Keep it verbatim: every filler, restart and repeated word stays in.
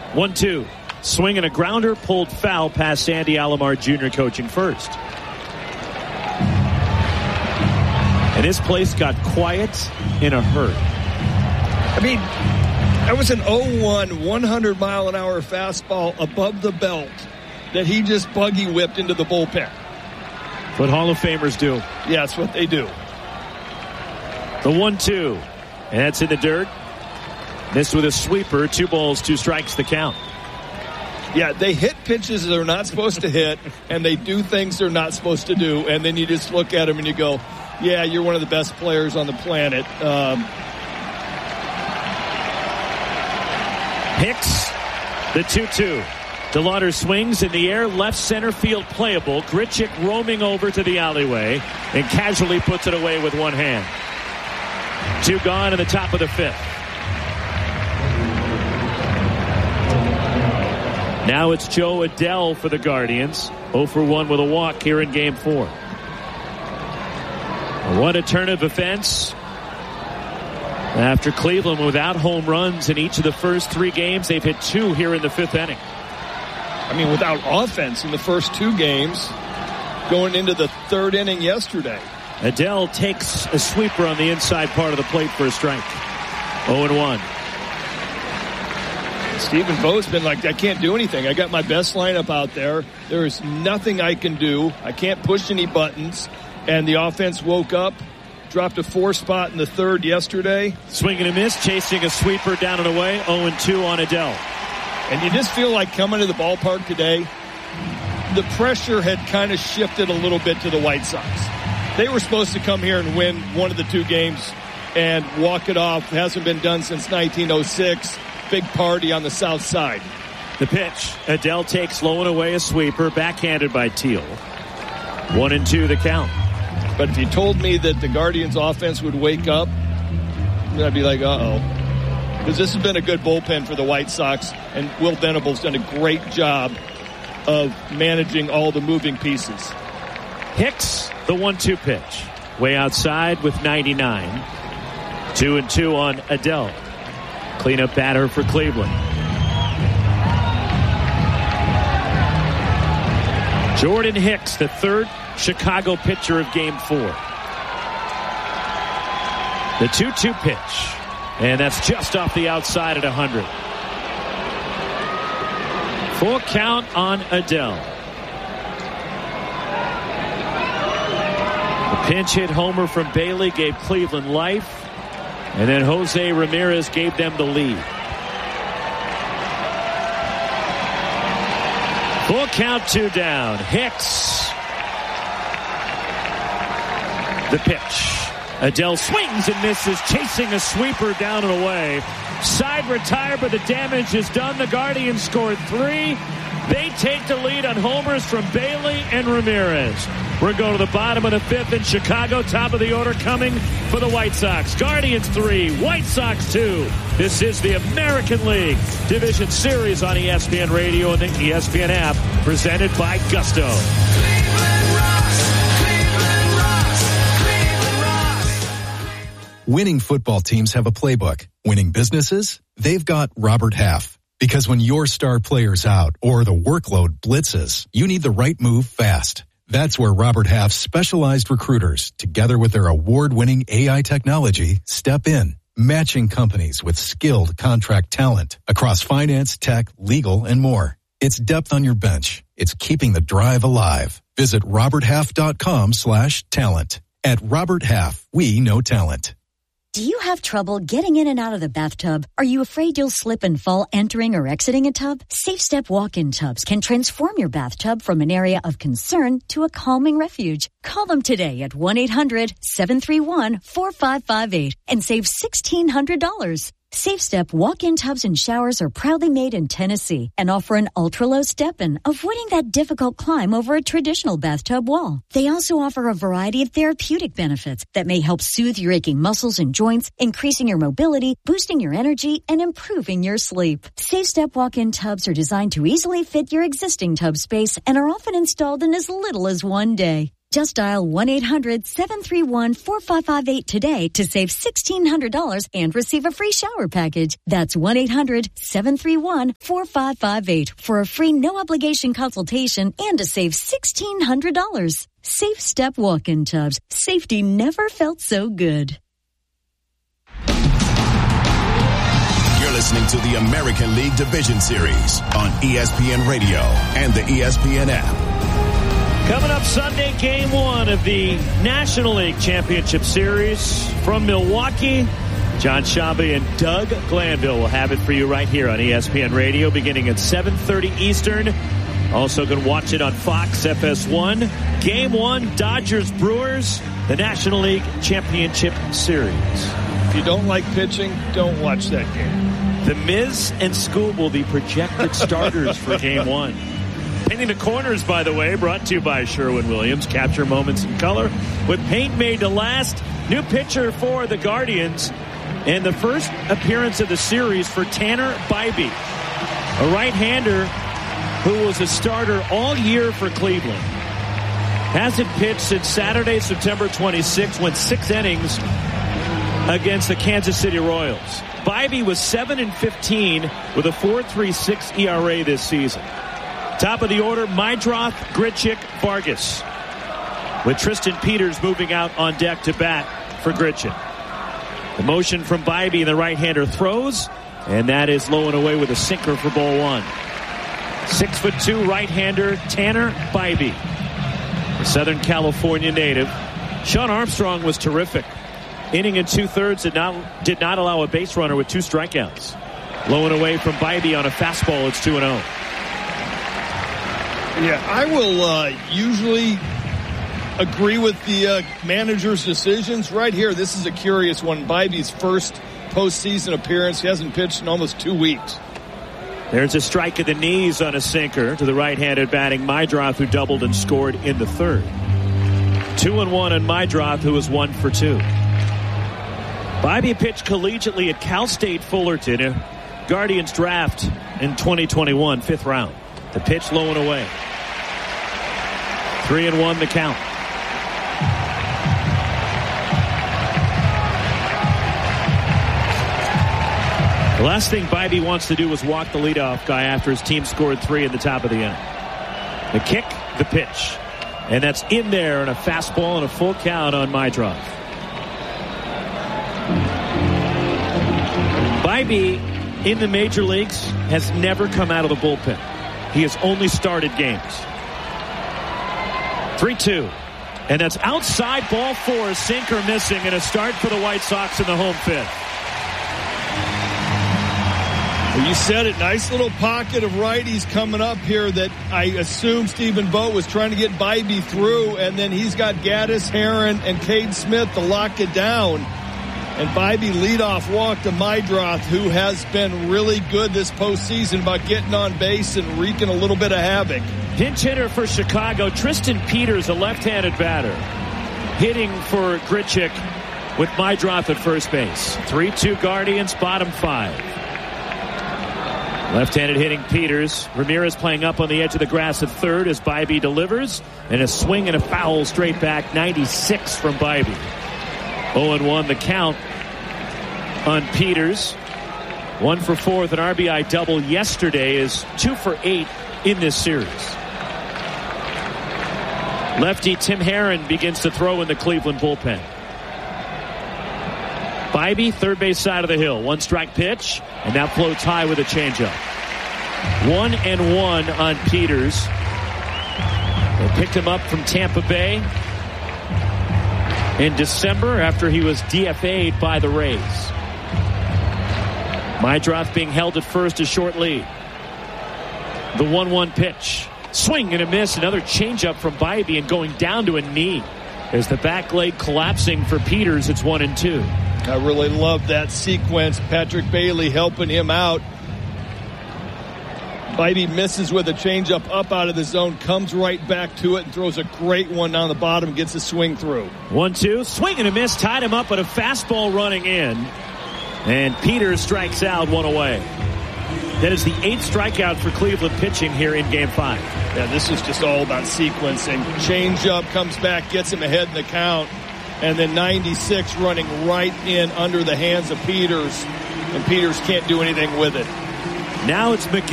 one two. Swing and a grounder, pulled foul past Sandy Alomar Junior coaching first. And this place got quiet in a hurry. I mean, that was an oh one, one hundred mile an hour fastball above the belt that he just buggy whipped into the bullpen. What Hall of Famers do. Yeah, that's what they do. The one two. And that's in the dirt. Missed with a sweeper. Two balls, two strikes, the count. Yeah, they hit pitches they're not supposed to hit, and they do things they're not supposed to do, and then you just look at them and you go, yeah, you're one of the best players on the planet. Um, Hicks, the two two. DeLauder swings in the air, left center field playable. Grichuk roaming over to the alleyway and casually puts it away with one hand. Two gone in the top of the fifth. Now it's Joe Adell for the Guardians. oh for one with a walk here in game four. What a turn of events. After Cleveland without home runs in each of the first three games, they've hit two here in the fifth inning. I mean, without offense in the first two games, going into the third inning yesterday. Adell takes a sweeper on the inside part of the plate for a strike. oh and one. Stephen Vogt's been like, I can't do anything. I got my best lineup out there. There is nothing I can do. I can't push any buttons. And the offense woke up, dropped a four spot in the third yesterday. Swing and a miss, chasing a sweeper down and away. oh and two on Adell. And you just feel like coming to the ballpark today, the pressure had kind of shifted a little bit to the White Sox. They were supposed to come here and win one of the two games and walk it off. It hasn't been done since nineteen oh six. Big party on the south side. The pitch. Adell takes low and away a sweeper, backhanded by Teal. One and two the count. But if you told me that the Guardians offense would wake up, then I'd be like, uh-oh. Because this has been a good bullpen for the White Sox, and Will Venable's done a great job of managing all the moving pieces. Hicks, the one two pitch. Way outside with ninety-nine. Two and two on Adell. Cleanup batter for Cleveland. Jordan Hicks, the third Chicago pitcher of game four. The two two pitch. And that's just off the outside at one hundred. Full count on Adell. The pinch hit homer from Bailey gave Cleveland life. And then Jose Ramirez gave them the lead. Full count, two down. Hicks. The pitch. Adell swings and misses, chasing a sweeper down and away. Side retired, but the damage is done. The Guardians scored three. They take the lead on homers from Bailey and Ramirez. We're going to the bottom of the fifth in Chicago. Top of the order coming for the White Sox. Guardians three, White Sox two. This is the American League Division Series on E S P N Radio and the E S P N app, presented by Gusto. Winning football teams have a playbook. Winning businesses? They've got Robert Half. Because when your star player's out or the workload blitzes, you need the right move fast. That's where Robert Half's specialized recruiters, together with their award-winning A I technology, step in, matching companies with skilled contract talent across finance, tech, legal, and more. It's depth on your bench. It's keeping the drive alive. Visit roberthalf.com slash talent. At Robert Half, we know talent. Do you have trouble getting in and out of the bathtub? Are you afraid you'll slip and fall entering or exiting a tub? Safe Step walk-in tubs can transform your bathtub from an area of concern to a calming refuge. Call them today at one eight hundred seven three one four five five eight and save sixteen hundred dollars. Safe Step walk-in tubs and showers are proudly made in Tennessee and offer an ultra-low step-in, avoiding that difficult climb over a traditional bathtub wall. They also offer a variety of therapeutic benefits that may help soothe your aching muscles and joints, increasing your mobility, boosting your energy, and improving your sleep. Safe Step walk-in tubs are designed to easily fit your existing tub space and are often installed in as little as one day. Just dial one eight hundred seven three one four five five eight today to save sixteen hundred dollars and receive a free shower package. That's one eight hundred seven three one four five five eight for a free no-obligation consultation and to save sixteen hundred dollars. Safe Step Walk-In Tubs. Safety never felt so good. You're listening to the American League Division Series on E S P N Radio and the E S P N app. Coming up Sunday, game one of the National League Championship Series from Milwaukee. John Shabba and Doug Glanville will have it for you right here on E S P N Radio beginning at seven thirty Eastern. Also can watch it on Fox F S one. Game one, Dodgers-Brewers, the National League Championship Series. If you don't like pitching, don't watch that game. The Miz and Scoop will be projected starters for game one. Painting the corners, by the way, brought to you by Sherwin-Williams. Capture moments in color with paint made to last. New pitcher for the Guardians. And the first appearance of the series for Tanner Bybee, a right-hander who was a starter all year for Cleveland. Hasn't pitched since Saturday, September twenty-sixth, went six innings against the Kansas City Royals. Bybee was seven and fifteen with a four point three six E R A this season. Top of the order, Meidroth, Grichuk, Vargas, with Tristan Peters moving out on deck to bat for Grichuk. The motion from Bybee, the right-hander throws, and that is low and away with a sinker for ball one. Six foot two right-hander Tanner Bybee, a Southern California native. Sean Armstrong was terrific. Inning and two-thirds did not, did not allow a base runner with two strikeouts. Low and away from Bybee on a fastball. It's two and oh. Yeah, I will uh, usually agree with the uh, manager's decisions. Right here, this is a curious one. Bybee's first postseason appearance. He hasn't pitched in almost two weeks. There's a strike at the knees on a sinker to the right-handed batting Meidroth, who doubled and scored in the third. Two and one on Meidroth, who was one for two. Bybee pitched collegiately at Cal State Fullerton, a Guardians draft in twenty twenty-one, fifth round. The pitch low and away. Three and one the count. The last thing Bybee wants to do is walk the leadoff guy after his team scored three in the top of the inning. The kick, the pitch. And that's in there, and a fastball and a full count on Meidroth. Bybee in the major leagues has never come out of the bullpen. He has only started games. three two. And that's outside ball four, sinker missing, and a start for the White Sox in the home fifth. You said it. Nice little pocket of righties coming up here that I assume Stephen Vogt was trying to get Bybee through, and then he's got Gaddis, Herron, and Cade Smith to lock it down. And Bybee leadoff walk to Meidroth, who has been really good this postseason about getting on base and wreaking a little bit of havoc. Pinch hitter for Chicago, Tristan Peters, a left-handed batter, hitting for Grichuk with Meidroth at first base. three two Guardians, bottom five. Left-handed hitting Peters. Ramirez playing up on the edge of the grass at third as Bybee delivers. And a swing and a foul straight back. ninety-six from Bybee. oh and one the count on Peters. One for four with an R B I double yesterday, is two for eight in this series. Lefty Tim Herron begins to throw in the Cleveland bullpen. Bybee, third base side of the hill. One strike pitch, and that floats high with a changeup. One and one on Peters. They picked him up from Tampa Bay in December after he was D F A'd by the Rays. Meidroth being held at first, a short lead. The one one pitch. Swing and a miss. Another changeup from Bybee and going down to a knee. As the back leg collapsing for Peters, it's one and two. I really love that sequence. Patrick Bailey helping him out. Bybee misses with a changeup up out of the zone, comes right back to it and throws a great one down the bottom, gets a swing through. One two, swing and a miss, tied him up, but a fastball running in. And Peters strikes out, one away. That is the eighth strikeout for Cleveland pitching here in game five. Yeah, this is just all about sequencing. Change up, comes back, gets him ahead in the count. And then ninety-six running right in under the hands of Peters. And Peters can't do anything with it. Now it's McGinn.